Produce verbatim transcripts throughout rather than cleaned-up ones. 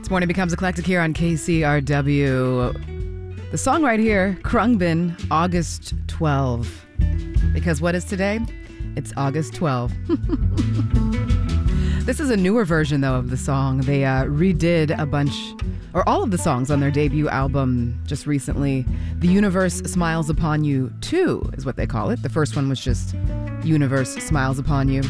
Morning Becomes Eclectic here on K C R W. The song right here, Khruangbin, August twelfth. Because what is today? It's August twelfth. This is a newer version, though, of the song. They uh, redid a bunch, or all of the songs on their debut album just recently. The Universe Smiles Upon You two is what they call it. The first one was just Universe Smiles Upon You.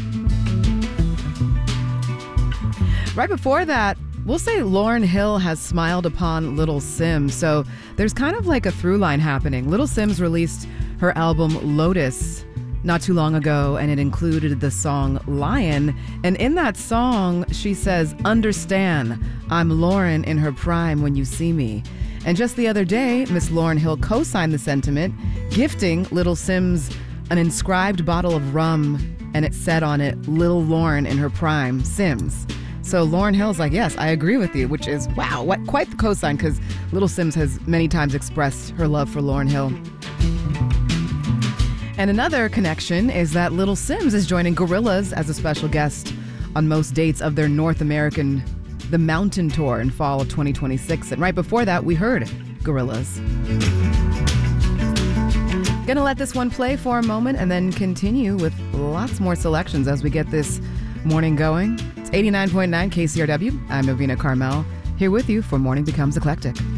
Right before that, we'll say Lauryn Hill has smiled upon Little Simz. So there's kind of like a through line happening. Little Simz released her album Lotus not too long ago, and it included the song Lion. And in that song, she says, "Understand, I'm Lauryn in her prime when you see me." And just the other day, Miss Lauryn Hill co-signed the sentiment, gifting Little Simz an inscribed bottle of rum, and it said on it, "Lil Lauryn in her prime, Simz." So Lauryn Hill's like, yes, I agree with you, which is, wow, what quite the cosign, because Little Simz has many times expressed her love for Lauryn Hill. And another connection is that Little Simz is joining Gorillaz as a special guest on most dates of their North American The Mountain Tour in fall of twenty twenty-six. And right before that, we heard Gorillaz. Gonna let this one play for a moment and then continue with lots more selections as we get this morning going. It's eighty-nine point nine K C R W. I'm Novena Carmel, here with you for Morning Becomes Eclectic.